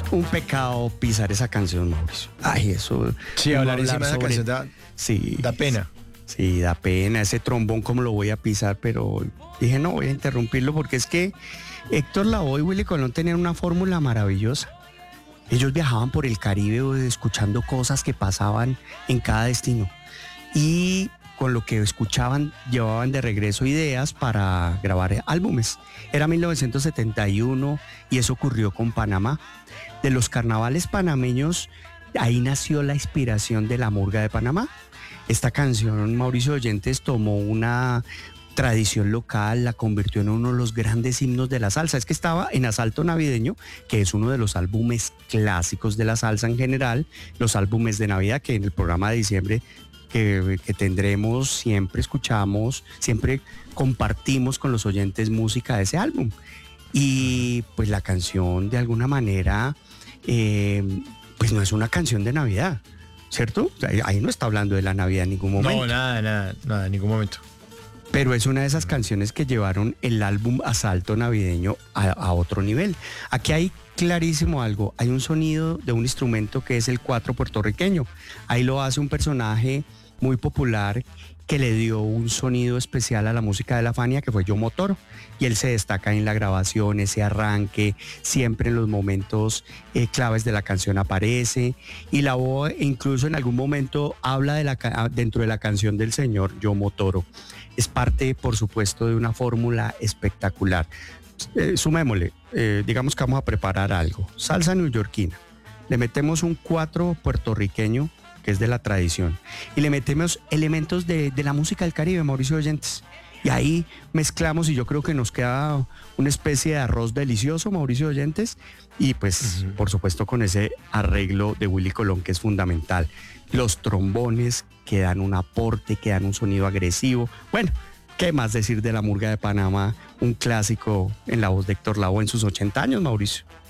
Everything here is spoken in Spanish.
Un pecado pisar esa canción, Mauricio. Ay, eso. Sí, uno hablar encima de la canción Sí. da pena. Sí, da pena. Ese trombón, ¿cómo lo voy a pisar? Pero dije, no, voy a interrumpirlo porque es que Héctor Lavoe y Willy Colón tenían una fórmula maravillosa. Ellos viajaban por el Caribe escuchando cosas que pasaban en cada destino. Y con lo que escuchaban llevaban de regreso ideas para grabar álbumes. Era 1971 y eso ocurrió con Panamá. De los carnavales panameños, ahí nació la inspiración de la murga de Panamá. Esta canción, Mauricio Oyentes, tomó una tradición local, la convirtió en uno de los grandes himnos de la salsa. Es que estaba en Asalto Navideño, que es uno de los álbumes clásicos de la salsa en general, los álbumes de Navidad que en el programa de diciembre que tendremos, siempre escuchamos, siempre compartimos con los oyentes música de ese álbum. Y pues la canción de alguna manera, pues no es una canción de Navidad, ¿cierto? Ahí no está hablando de la Navidad en ningún momento. No, nada, en ningún momento. Pero es una de esas canciones que llevaron el álbum Asalto Navideño a otro nivel. Aquí hay clarísimo algo, hay un sonido de un instrumento que es el cuatro puertorriqueño. Ahí lo hace un personaje muy popular que le dio un sonido especial a la música de la Fania, que fue Yomo Toro, y él se destaca en la grabación, ese arranque, siempre en los momentos claves de la canción aparece, y la voz incluso en algún momento habla dentro de la canción del señor Yomo Toro. Es parte, por supuesto, de una fórmula espectacular. Sumémosle, digamos que vamos a preparar algo, salsa neoyorquina, le metemos un cuatro puertorriqueño, que es de la tradición, y le metemos elementos de la música del Caribe, Mauricio Oyentes, y ahí mezclamos y yo creo que nos queda una especie de arroz delicioso, Mauricio Oyentes, y pues por supuesto con ese arreglo de Willy Colón que es fundamental, los trombones que dan un aporte, que dan un sonido agresivo. Bueno, ¿qué más decir de la murga de Panamá? Un clásico en la voz de Héctor Lavoe en sus 80 años, Mauricio.